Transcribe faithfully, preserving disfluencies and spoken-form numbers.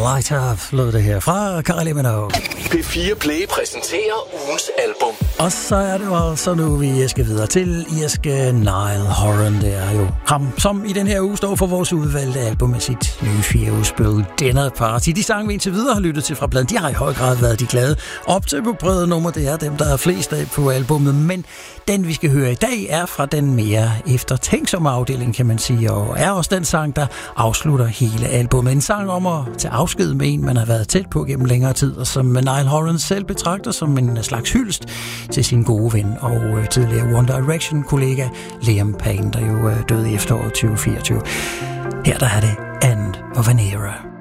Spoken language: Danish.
Lighter lød det her fra Kylie Minogue. P fire Play præsenterer ugens album. Og så er det jo altså nu, vi skal videre til irske Niall Horan. Det er jo ham, som i den her uge står for vores udvalgte album med sit nye fire-udspil Dinner Party. De sange, vi indtil videre har lyttet til fra pladen, de har i høj grad været de glade optempo-brede numre. Det er dem, der er flest af på albummet. Men den, vi skal høre i dag, er fra den mere eftertænksomme afdeling, kan man sige, og er også den sang, der afslutter hele albumet. En sang om at tage afsked med en, man har været tæt på gennem længere tid, og som Niall Horan selv betragter som en slags hyldest til sin gode ven og øh, tidligere One Direction-kollega Liam Payne, der jo øh, døde i efteråret tyve fireogtyve. Her der er det End of an Era.